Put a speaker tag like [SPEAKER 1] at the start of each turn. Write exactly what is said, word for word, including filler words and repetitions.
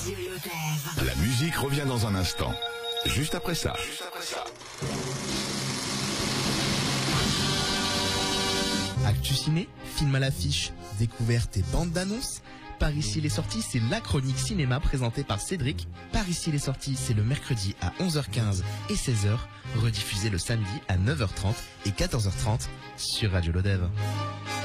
[SPEAKER 1] Radio Lodève.
[SPEAKER 2] La musique revient dans un instant. Juste après ça. Juste après ça.
[SPEAKER 3] Actu ciné, film à l'affiche, découverte et bande d'annonces. Par ici les sorties, c'est la chronique cinéma présentée par Cédric. Par ici les sorties, c'est le mercredi à onze heures quinze et seize heures, rediffusé le samedi à neuf heures trente et quatorze heures trente sur Radio Lodève.